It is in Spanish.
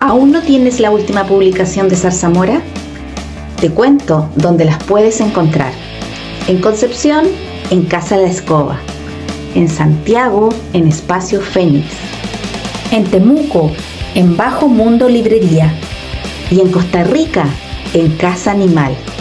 ¿Aún no tienes la última publicación de Zarzamora? Te cuento dónde las puedes encontrar. En Concepción, en Casa La Escoba. En Santiago, en Espacio Fénix. En Temuco, en Bajo Mundo Librería. Y en Costa Rica, en Casa Animal.